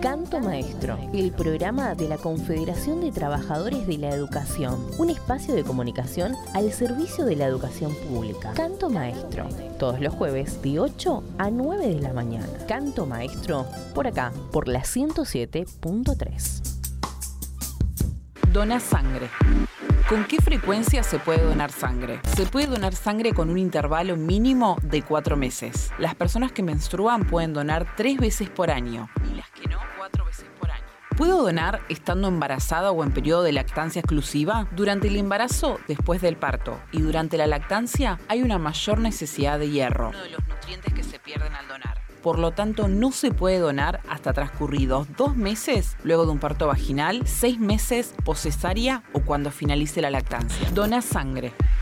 Canto Maestro, el programa de la Confederación de Trabajadores de la Educación, un espacio de comunicación al servicio de la educación pública. Canto Maestro, todos los jueves de 8 a 9 de la mañana. Canto Maestro, por acá, por la 107.3. Dona sangre. ¿Con qué frecuencia se puede donar sangre? Se puede donar sangre con un intervalo mínimo de 4 meses. Las personas que menstruan pueden donar 3 veces por año y las que no, 4 veces por año. ¿Puedo donar estando embarazada o en periodo de lactancia exclusiva? Durante el embarazo, después del parto y durante la lactancia hay una mayor necesidad de hierro, uno de los nutrientes que se pierden al donar. Por lo tanto, no se puede donar hasta transcurridos 2 meses luego de un parto vaginal, 6 meses poscesárea o cuando finalice la lactancia. Dona sangre.